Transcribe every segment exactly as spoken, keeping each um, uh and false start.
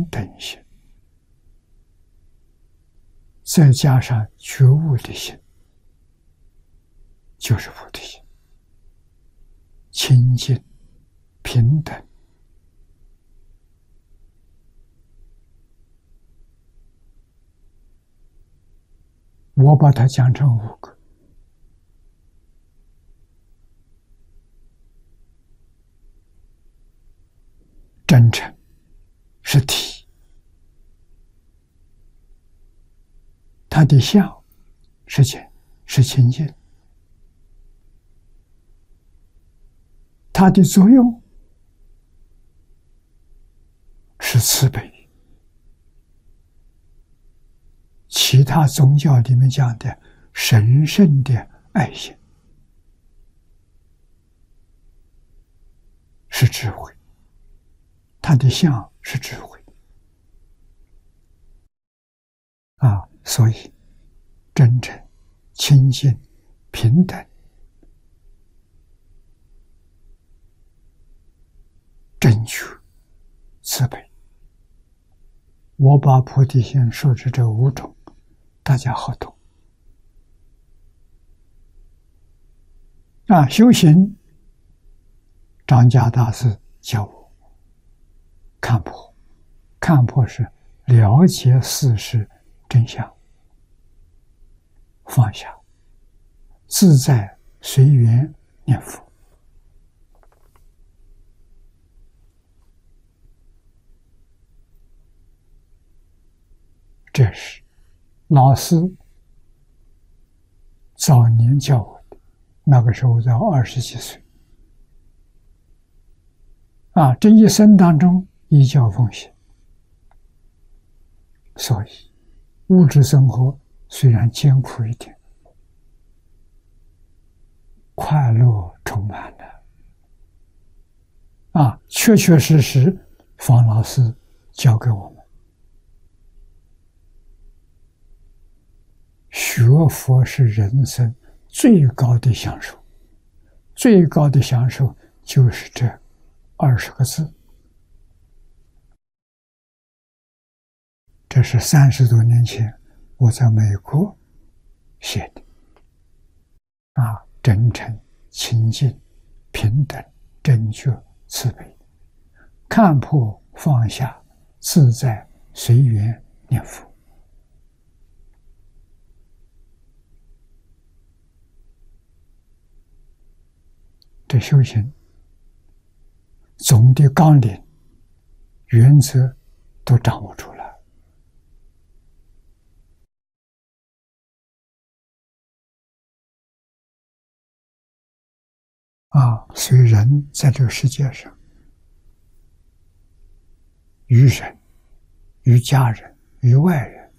等心，再加上觉悟的心，就是菩提心，清净平等。我把它讲成五个：真诚是体，它的相是清是清净，它的作用是慈悲。其他宗教里面讲的神圣的爱心是智慧，它的相是智慧啊，所以真诚、清净、平等、正确、慈悲，我把菩提心说成这五种，大家好懂啊。修行，张家大师教我看破，看破是了解事实真相，放下，自在随缘念佛。这是老师早年教我的，那个时候在二十几岁啊，这一生当中依教奉行，所以物质生活虽然艰苦一点，快乐充满了啊！确确实实，方老师教给我们，学佛是人生最高的享受，最高的享受就是这二十个字。这是三十多年前我在美国写的啊，真诚、清净、平等、正确、慈悲，看破放下，自在随缘念佛。这修行总的纲领、原则都掌握出来啊！所以人在这个世界上，于人、于家人、于外人、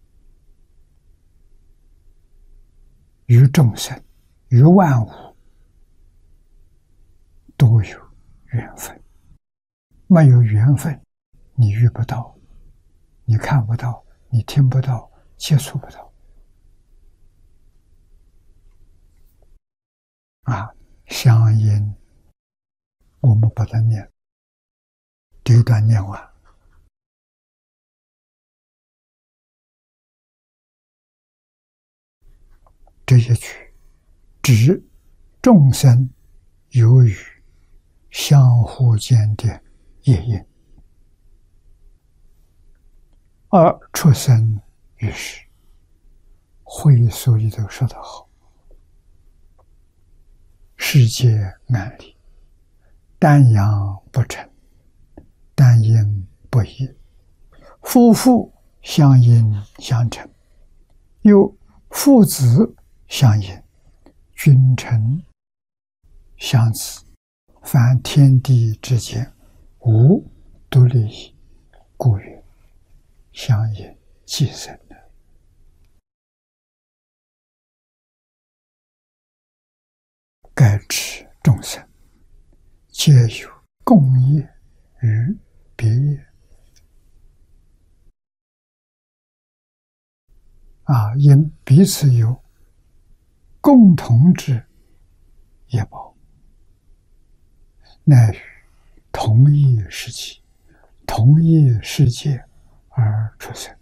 于众生、于万物，都有缘分。没有缘分，你遇不到，你看不到，你听不到，接触不到啊！相应我们把它念，这一段念完，这一句指众生由于相互间的业因而出生于世。会所里头说得好，世界安理，丹阳不成，丹阴不移，夫妇相因相成，又父子相应，君臣相子，凡天地之间无独立矣，故曰相应寄生。盖指众生皆有共业与别业啊，因彼此有共同之业报，乃于同一时期同一世界而出生。